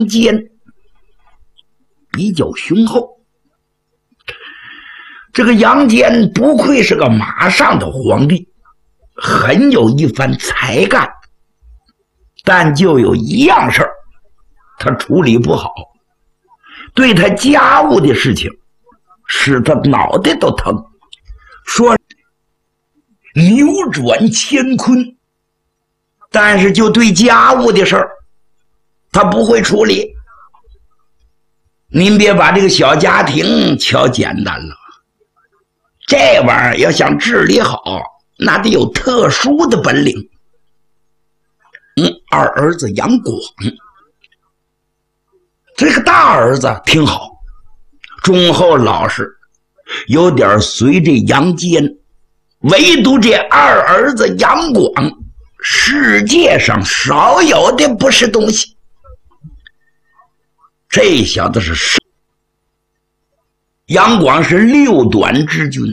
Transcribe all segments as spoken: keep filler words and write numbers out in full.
坚比较雄厚。这个杨坚不愧是个马上的皇帝，很有一番才干，但就有一样事儿他处理不好，对他家务的事情使他脑袋都疼。说扭转乾坤，但是就对家务的事儿他不会处理。您别把这个小家庭瞧简单了，这玩意儿要想治理好，那得有特殊的本领。嗯，二儿子杨广，这个大儿子挺好，忠厚老实，有点随这杨坚，唯独这二儿子杨广，世界上少有的不是东西。这小子是杨广是六短之君，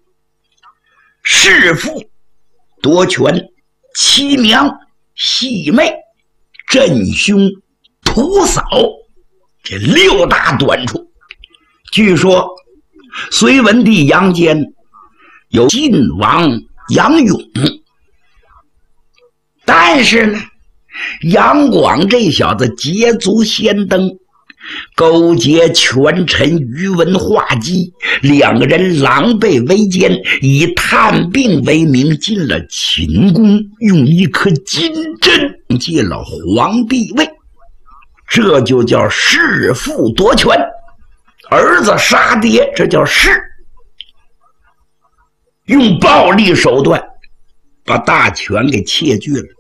弑父夺权，欺娘戏妹，镇凶屠嫂，这六大短处。据说隋文帝杨坚有晋王杨勇，但是呢，杨广这小子捷足先登，勾结权臣宇文化及，两个人狼狈为奸，以探病为名进了秦宫，用一颗金针借了皇帝位，这就叫弑父夺权，儿子杀爹，这叫弑。用暴力手段把大权给窃据了。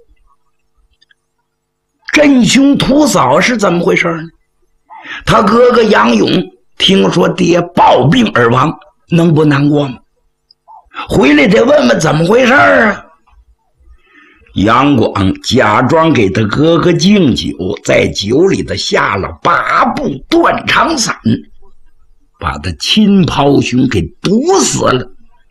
镇凶屠嫂是怎么回事呢？他哥哥杨勇听说爹暴病而亡，能不难过吗？回来得问问怎么回事啊。杨广假装给他哥哥敬酒，在酒里头下了八步断肠散，把他亲胞兄给毒死了。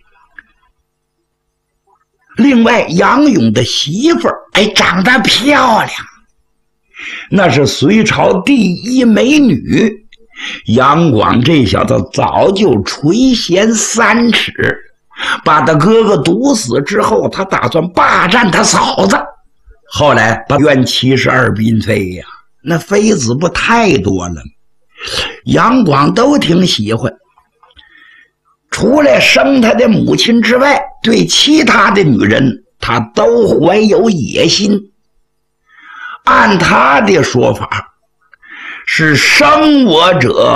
另外杨勇的媳妇儿哎，长得漂亮，那是隋朝第一美女。杨广这小子早就垂涎三尺，把他哥哥毒死之后，他打算霸占他嫂子，后来把愿七十二嫔妃呀，那妃子不太多了，杨广都挺喜欢。除了生他的母亲之外，对其他的女人他都怀有野心。按他的说法，是生我者。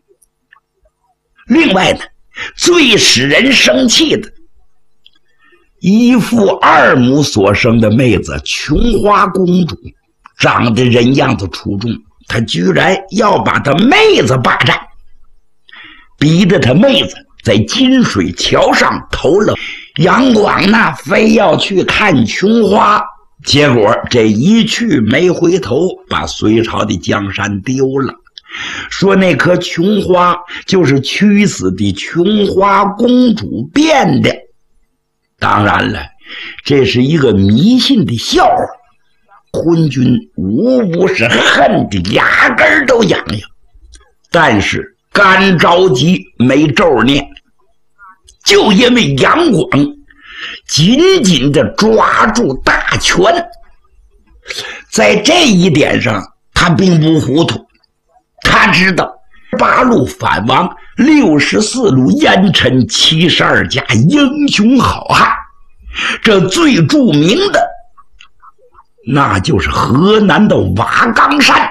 另外呢，最使人生气的，一父二母所生的妹子琼花公主，长得人样子出众，他居然要把他妹子霸占，逼得他妹子在金水桥上投了。杨广呢，非要去看琼花，结果这一去没回头，把隋朝的江山丢了。说那棵琼花就是屈死的琼花公主变的。当然了，这是一个迷信的笑话，昏君无不是恨的牙根都痒痒，但是干着急没咒念，就因为杨广紧紧地抓住大权，在这一点上他并不糊涂。他知道八路反王，六十四路烟尘，七十二家英雄好汉，这最著名的那就是河南的瓦岗山，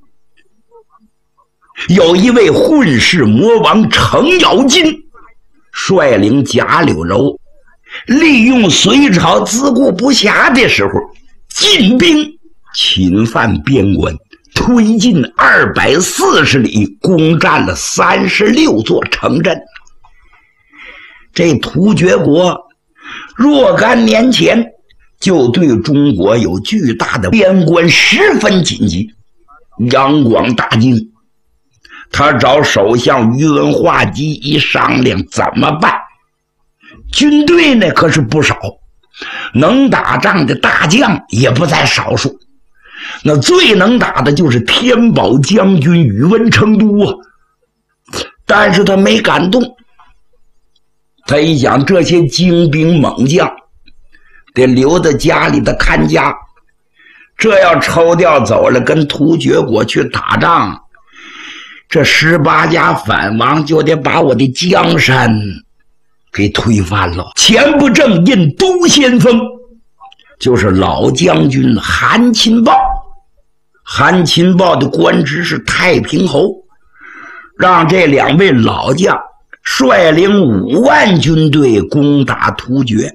有一位混世魔王程咬金，率领贾柳柔，利用隋朝自顾不暇的时候，进兵侵犯边关，推进二百四十里，攻占了三十六座城镇。这突厥国若干年前就对中国有巨大的边关，十分紧急。杨广大惊，他找首相宇文化及一商量怎么办。军队呢可是不少，能打仗的大将也不在少数， 那最能打的就是天宝将军宇文成都啊，但是他没敢动。他一想，这些精兵猛将得留在家里的看家，这要抽调走了，跟突厥国去打仗，这十八家反王就得把我的江山给推翻了。前不正印都先锋就是老将军韩钦豹，韩钦豹的官职是太平侯，让这两位老将率领五万军队攻打突厥。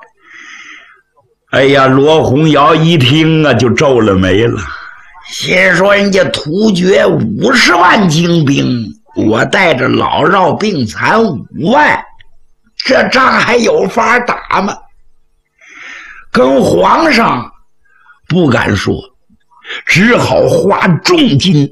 哎呀，罗洪尧一听啊，就皱了眉了，心说人家突厥五十万精兵，我带着老少病残五万，这仗还有法打吗？跟皇上不敢说，只好花重金